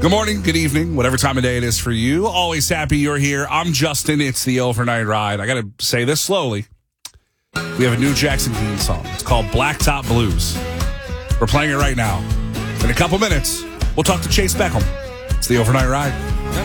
Good morning, good evening, whatever time of day it is for you. Always happy you're here. I'm Justin. It's the Overnight Ride. I got to say this slowly. We have a new Jackson Dean song. It's called Blacktop Blues. We're playing it right now. In a couple minutes, we'll talk to Chase Beckham. It's the Overnight Ride.